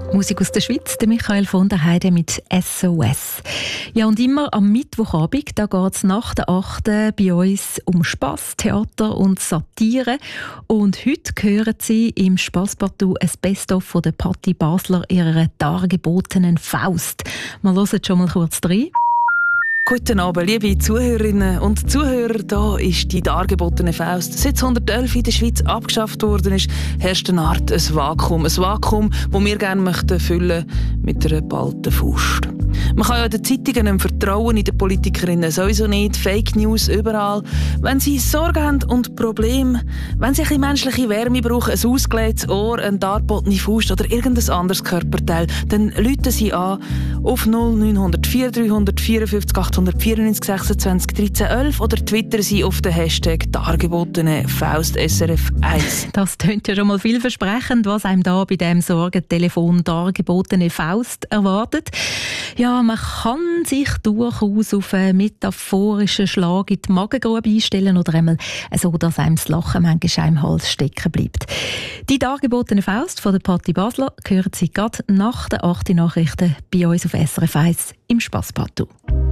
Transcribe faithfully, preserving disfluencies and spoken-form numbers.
Musik aus der Schweiz, der Michael von der Heide mit S O S. Ja, und immer am Mittwochabend, da geht es nach der achten bei uns um Spass, Theater und Satire. Und heute hören Sie im Spasspartout ein Best-of von der Patti Basler, ihrer dargebotenen Faust. Wir hören schon mal kurz rein. Guten Abend, liebe Zuhörerinnen und Zuhörer. Da ist die dargebotene Faust. Seit neunzehnhundertelf in der Schweiz abgeschafft worden ist, herrscht eine Art ein Vakuum. Ein Vakuum, das wir gerne möchten füllen mit einer geballten Faust. Man kann ja den Zeitungen nicht vertrauen, in den Politikerinnen sowieso nicht. Fake News überall. Wenn sie Sorgen haben und Probleme, wenn sie ein bisschen menschliche Wärme brauchen, ein ausgelegtes Ohr, eine dargebotene Faust oder irgendein anderes Körperteil, dann rufen sie an auf null neun null vier drei vier fünf acht vier neun sechsundzwanzig dreizehn elf oder twittern sie auf den Hashtag dargebotene Faust S R F eins. Das tönt ja schon mal vielversprechend, was einem da bei dem Sorgentelefon dargebotene Faust erwartet. Ja, man kann sich durchaus auf einen metaphorischen Schlag in die Magengrube einstellen oder einmal so, dass einem das Lachen manchmal im Hals stecken bleibt. Die dargebotene Faust von der Patti Basler hören Sie gerade nach den achten Nachrichten bei uns auf S R F eins im Spasspartout.